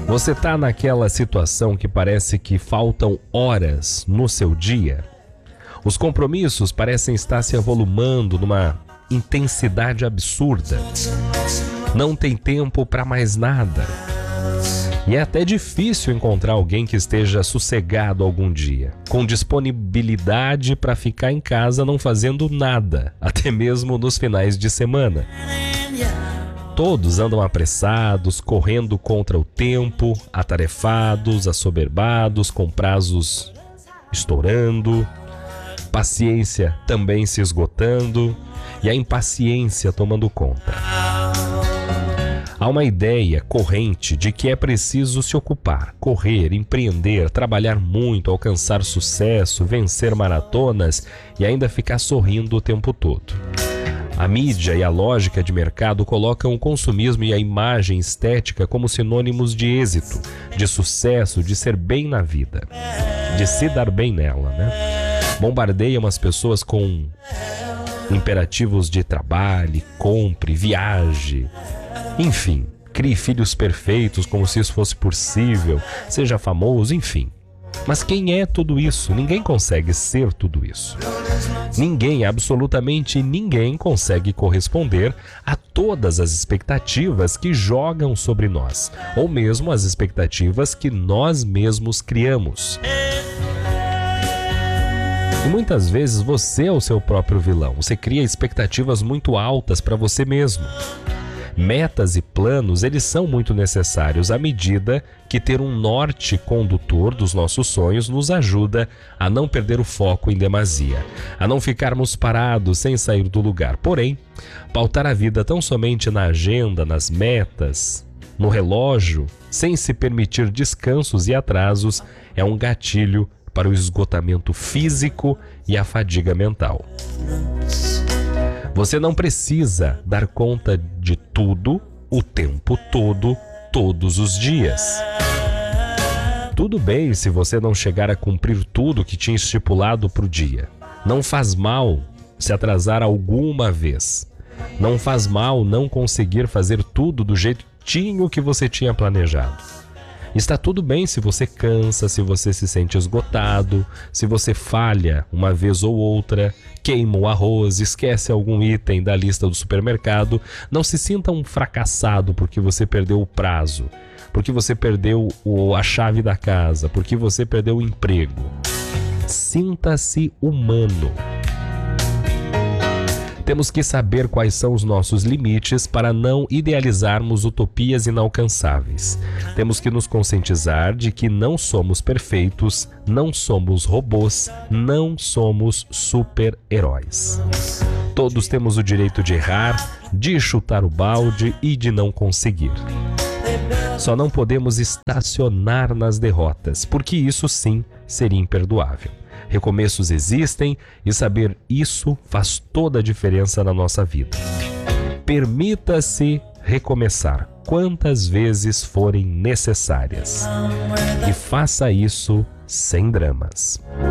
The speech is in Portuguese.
Você está naquela situação que parece que faltam horas no seu dia? Os compromissos parecem estar se avolumando numa intensidade absurda. Não tem tempo para mais nada. E é até difícil encontrar alguém que esteja sossegado algum dia, com disponibilidade para ficar em casa não fazendo nada, até mesmo nos finais de semana. Todos andam apressados, correndo contra o tempo, atarefados, assoberbados, com prazos estourando, paciência também se esgotando e a impaciência tomando conta. Há uma ideia corrente de que é preciso se ocupar, correr, empreender, trabalhar muito, alcançar sucesso, vencer maratonas e ainda ficar sorrindo o tempo todo. A mídia e a lógica de mercado colocam o consumismo e a imagem estética como sinônimos de êxito, de sucesso, de ser bem na vida, de se dar bem nela, né? Bombardeiam as pessoas com imperativos de trabalhe, compre, viaje, enfim, crie filhos perfeitos como se isso fosse possível, seja famoso, enfim. Mas quem é tudo isso? Ninguém consegue ser tudo isso. Ninguém, absolutamente ninguém, consegue corresponder a todas as expectativas que jogam sobre nós, ou mesmo as expectativas que nós mesmos criamos. E muitas vezes você é o seu próprio vilão. Você cria expectativas muito altas para você mesmo. Metas e planos, eles são muito necessários à medida que ter um norte condutor dos nossos sonhos nos ajuda a não perder o foco em demasia, a não ficarmos parados sem sair do lugar. Porém, pautar a vida tão somente na agenda, nas metas, no relógio, sem se permitir descansos e atrasos, é um gatilho para o esgotamento físico e a fadiga mental. Você não precisa dar conta de tudo, o tempo todo, todos os dias. Tudo bem se você não chegar a cumprir tudo que tinha estipulado para o dia. Não faz mal se atrasar alguma vez. Não faz mal não conseguir fazer tudo do jeitinho que você tinha planejado. Está tudo bem se você cansa, se você se sente esgotado, se você falha uma vez ou outra, queima o arroz, esquece algum item da lista do supermercado. Não se sinta um fracassado porque você perdeu o prazo, porque você perdeu a chave da casa, porque você perdeu o emprego. Sinta-se humano. Temos que saber quais são os nossos limites para não idealizarmos utopias inalcançáveis. Temos que nos conscientizar de que não somos perfeitos, não somos robôs, não somos super-heróis. Todos temos o direito de errar, de chutar o balde e de não conseguir. Só não podemos estacionar nas derrotas, porque isso sim seria imperdoável. Recomeços existem e saber isso faz toda a diferença na nossa vida. Permita-se recomeçar quantas vezes forem necessárias e faça isso sem dramas.